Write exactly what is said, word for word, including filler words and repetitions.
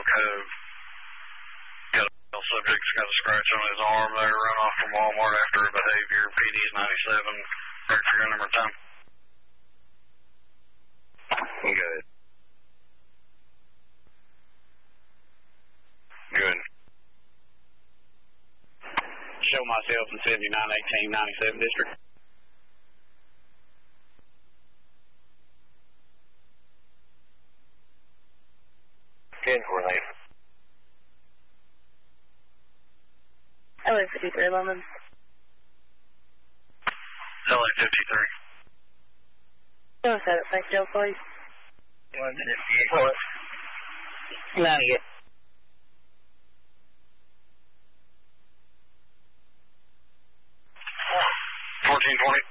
Cove. Got a subject's got a scratch on his arm there, run off from Walmart after a behavior. P D's ninety-seven, break for your number time. Good. Good. Show myself in seventy-nine eighteen ninety-seven district. Ten coordinate. L A fifty-three Lemon. L A fifty-three. Go ahead, thank you, please. One fifty-eight. Not yet. fourteen twenty.